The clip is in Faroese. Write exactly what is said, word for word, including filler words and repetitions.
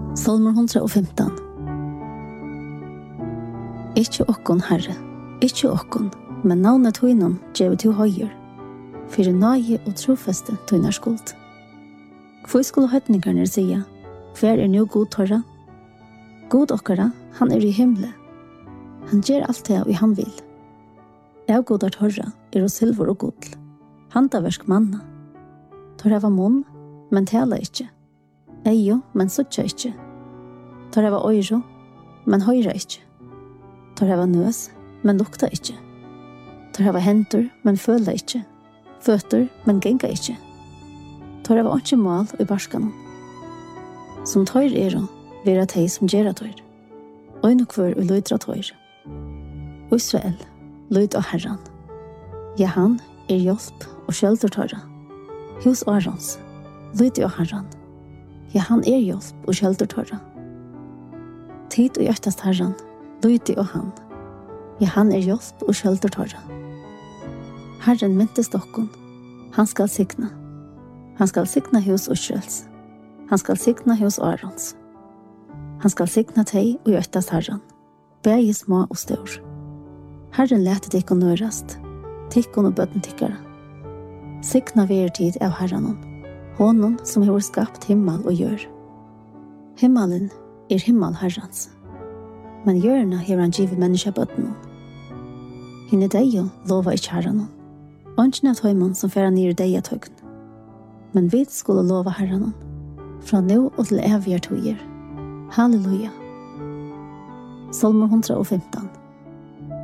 Salmer hundra og femtan. Ikke okkon, Herre, ikke okkon, men navnet tøynon djev til høyer, for nage og trofeste tøynar skuld. Hvor skulle høytningarne sia, hver er nu god torra? God okkara, han er i himle. Han gjer alt det vi han vil. Av godar torra er og silver og godl. Handaversk manna. Torra var munn, men tala ikkje. Eio, men suttja ikkje. Torra var øyro, men høyra ikkje. Torra var nøs, men lukta ikkje. Torra var hentur, men føla ikkje. Føtter, men genga ikkje. Torra var ikkje mal i barskanum. Som tøyr er og vera tei som gjerra tøyr. Øyne kvør og løydra tøyr. Israel, løyd av Herran. Ja, han er hjelp og skjølder tøyra. Hos Arons, løyd av Herran. Ja, han er hjelp og skjølder tøyra. Tid og hjertast Herran, løyd av han. Ja, han er hjelp og skjølder tøyra. Herren myntes dokkon, han skal signa. Han skal signa hos Israels. Han skal signa hos Arons. Han skal signa teg og hjertast Herran. Begge små og stor. Herren lete tikk og nørast, tikkon og bøtten tikkara. Signa tid av Herranon, honom som har skapt himmel og gjør. Himmelen er himmel Herrans, men gjørna har han givet menneska bøtten. Hinne deio lova ikkje Herranon, ønskene av tøymon som færa nir deia tøgn. Men vi skulle lova Herranon, fra nå og til evige tøyer. Halleluja. Salmer hundra og femtan.